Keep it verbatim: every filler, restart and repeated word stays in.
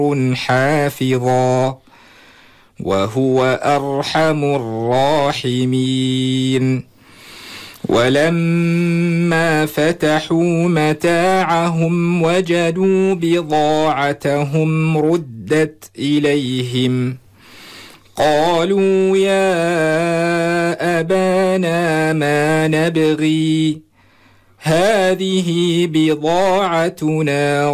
حافظا وهو أرحم الراحمين. ولما فتحوا متاعهم وجدوا بضاعتهم ردت إليهم قالوا يا أبانا ما نبغي هذه بضاعتنا